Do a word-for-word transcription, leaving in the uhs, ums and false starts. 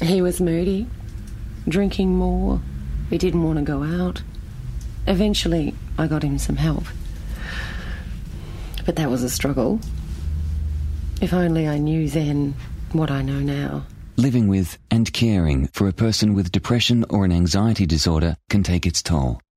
He was moody, drinking more. He didn't want to go out. Eventually, I got him some help. But that was a struggle. If only I knew then what I know now. Living with and caring for a person with depression or an anxiety disorder can take its toll.